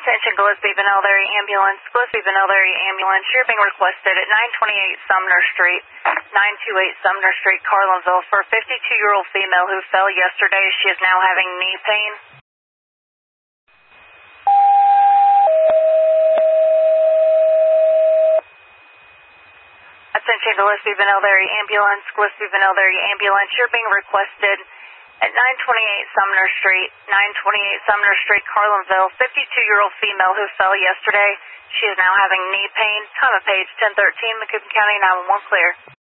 Attention Gillespie Vanille area ambulance. Gillespie Vanille area ambulance. You're being requested at 928 Sumner Street, 928 Sumner Street, Carlinville, for a 52-year-old female who fell yesterday. She is now having knee pain. Attention Gillespie Vanille area ambulance. Gillespie Vanille area ambulance. You're being requested at 928 Sumner Street, 928 Sumner Street, Carlinville, 52-year-old female who fell yesterday. She is now having knee pain. Time of page 1013, Macoupin County 911 clear.